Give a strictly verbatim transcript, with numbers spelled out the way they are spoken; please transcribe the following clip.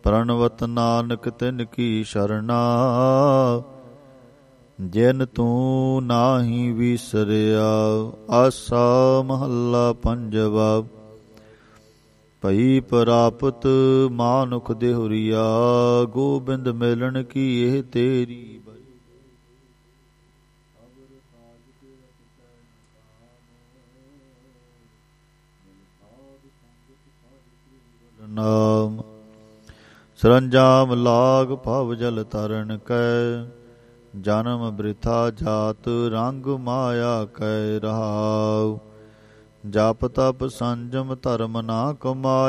ਪ੍ਰਣਵਤ ਨਾਨਕ ਤਿਨ ਕੀ ਸ਼ਰਣਾ, ਜਿਨ ਤੂੰ ਨਾਹੀ ਵਿਸਰਿਆ। ਆਸਾ ਮਹੱਲਾ ਪੰਜਵਾ। ਭਈ ਪ੍ਰਾਪਤ ਮਾਨੁਖ ਦੇਹੁਰੀਆ, ਗੋਬਿੰਦ ਮਿਲਣ ਕੀ ਇਹ ਤੇਰੀ। ਨਾਮ ਸਰੰਜਾਮ ਲਾਗ ਭਵ ਜਲ ਤਰਨ ਕੈ, ਜਨਮ ਬ੍ਰਿਥਾ ਜਾਤ ਰੰਗ ਮਾਇਆ ਕੈ। ਰਹਾਉ ਜਪ ਤਪ ਸੰਜਮ ਧਰਮ ਨਾ ਕਮਾਏ,